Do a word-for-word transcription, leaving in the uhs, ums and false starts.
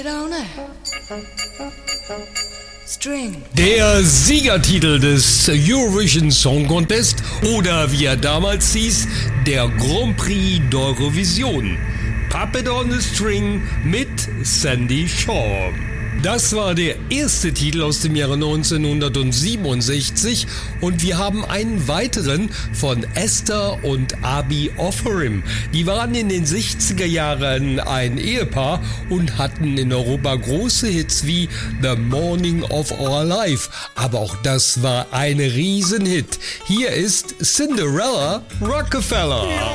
Der Siegertitel des Eurovision Song Contest oder wie er damals hieß, der Grand Prix d'Eurovision. Puppet on a String mit Sandie Shaw. Das war der erste Titel aus dem Jahre neunzehnhundertsiebenundsechzig und wir haben einen weiteren von Esther und Abi Ofarim. Die waren in den sechziger Jahren ein Ehepaar und hatten in Europa große Hits wie The Morning of Our Life. Aber auch das war ein Riesenhit. Hier ist Cinderella Rockefeller.